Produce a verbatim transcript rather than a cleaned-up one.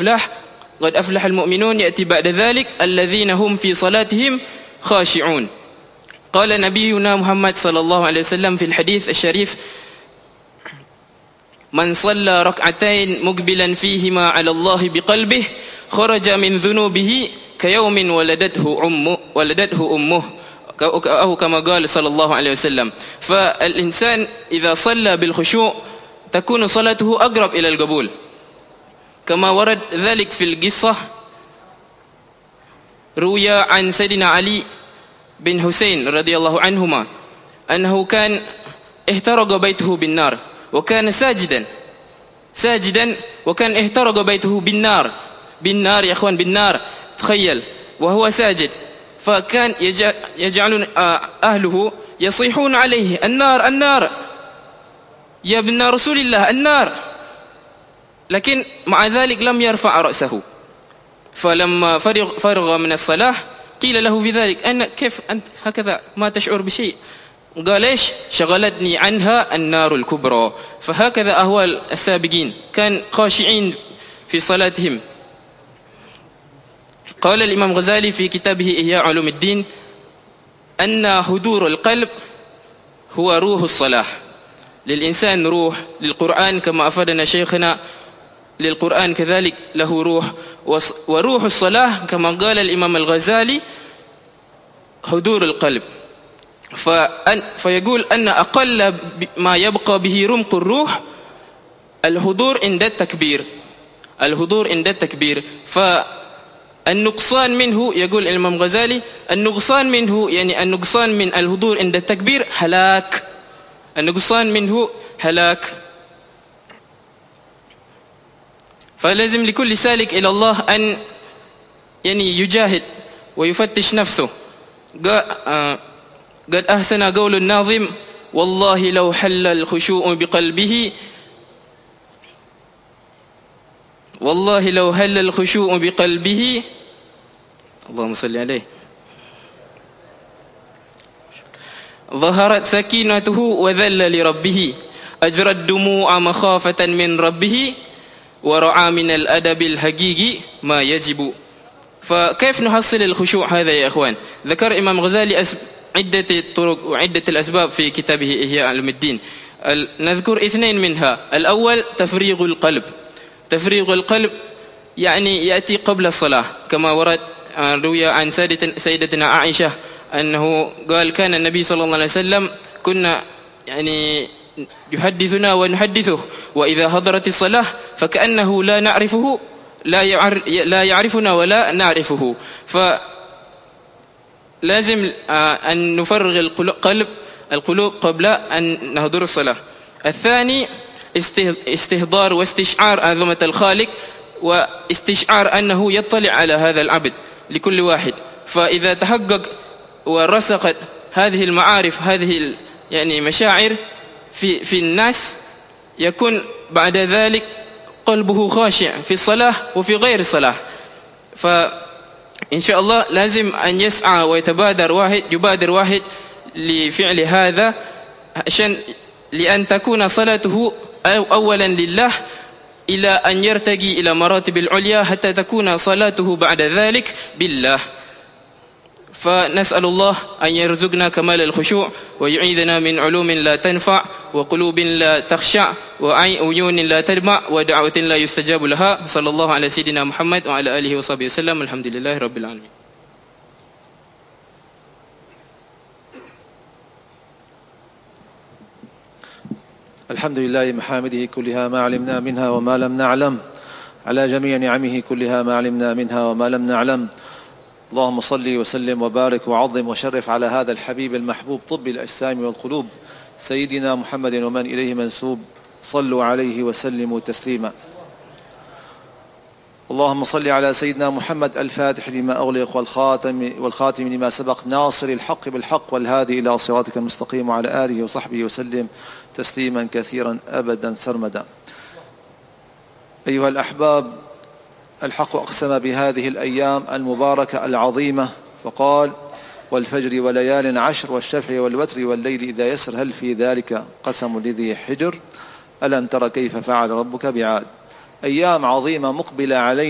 الإفلاح قد أفلح المؤمنون يأتي بعد ذلك الذين هم في صلاتهم خاشعون. قال نبينا محمد صلى الله عليه وسلم في الحديث الشريف: من صلى ركعتين مقبلا فيهما على الله بقلبه خرج من ذنوبه كيوم ولدته أمه ولدته أمه أو كما قال صلى الله عليه وسلم. فالإنسان إذا صلى بالخشوع تكون صلاته أقرب إلى القبول، كما ورد ذلك في القصة. روي عن سيدنا علي بن حسين رضي الله عنهما أنه كان احترق بيته بالنار وكان ساجدا ساجدا وكان احترق بيته بالنار بالنار يا أخوان، بالنار، تخيل، وهو ساجد. فكان يجعلون أهله يصيحون عليه: النار النار يا ابن رسول الله، النار. لكن مع ذلك لم يرفع رأسه. فلما فرغ, فرغ من الصلاة قيل له في ذلك: أن كيف أنت هكذا ما تشعر بشيء؟ قال: إيش؟ شغلتني عنها النار الكبرى. فهكذا أهوال السابقين، كان خاشعين في صلاتهم. قال الإمام غزالي في كتابه إحياء علوم الدين أن حضور القلب هو روح الصلاة. للإنسان روح، للقرآن كما أفادنا شيخنا للقرآن كذلك له روح، وروح الصلاة كما قال الإمام الغزالي حضور القلب. فأن فيقول أن أقل ما يبقى به رمق الروح الحضور عند التكبير، الحضور عند التكبير. فالنقصان منه، يقول الإمام الغزالي، النقصان منه يعني النقصان من الحضور عند التكبير هلاك، النقصان منه هلاك. فلازم لكل سالك إلى الله أن يعني يجاهد ويفتش نفسه. قد أحسن قول الناظم: والله لو حل الخشوع بقلبه والله لو حل الخشوع بقلبه اللهم صل عليه ظهرت سكينته وذل لربه، أجرى الدموع مخافة من ربه، ورعى من الأدب الحقيقي ما يجب. فكيف نحصل الخشوع هذا يا أخوان؟ ذكر إمام غزالي عدة الطرق وعدة الأسباب في كتابه إحياء علوم الدين. نذكر اثنين منها. الأول تفريغ القلب. تفريغ القلب يعني يأتي قبل الصلاة، كما ورد روي عن سيدتنا عائشة أنه قال: كان النبي صلى الله عليه وسلم كنا يعني يحدثنا ونحدثه، وإذا حضرت الصلاة فكأنه لا نعرفه لا لا يعرفنا ولا نعرفه. فلازم أن نفرغ القلب القلوب قبل أن نحضر الصلاة. الثاني استهضار واستشعار عظمة الخالق، واستشعار أنه يطلع على هذا العبد لكل واحد. فإذا تحقق ورسخت هذه المعارف، هذه يعني مشاعر في في الناس، يكون بعد ذلك قلبه خاشع في الصلاة وفي غير الصلاة. فإن شاء الله لازم أن يسعى ويتبادر واحد يبادر واحد لفعل هذا، عشان لأن تكون صلاته أولا لله إلى أن يرتقي إلى مراتب العليا، حتى تكون صلاته بعد ذلك بالله. فنسأل الله أن يرزقنا كمال الخشوع، ويعيذنا من علوم لا تنفع، وقلوب لا تخشع، وعيون لا تدمع، ودعوة لا يستجاب لها. صلى الله على سيدنا محمد وعلى آله وصحبه وسلم. الحمد لله رب العالمين. الحمد لله محامده كلها ما علمنا منها وما لم نعلم، على جميع نعمه كلها ما علمنا منها وما لم نعلم. اللهم صل وسلم وبارك وعظم وشرف على هذا الحبيب المحبوب طب الأجسام والقلوب سيدنا محمد ومن إليه منسوب. صلوا عليه وسلموا تسليما. اللهم صل على سيدنا محمد الفاتح لما أغلق والخاتم, والخاتم لما سبق، ناصر الحق بالحق والهادي إلى صراطك المستقيم، وعلى آله وصحبه وسلم تسليما كثيرا أبدا سرمدا. أيها الأحباب، الحق أقسم بهذه الأيام المباركة العظيمة فقال: والفجر وليال عشر والشفع والوتر والليل إذا يسر هل في ذلك قسم لذي حجر ألم تر كيف فعل ربك بعاد. أيام عظيمة مقبلة علينا.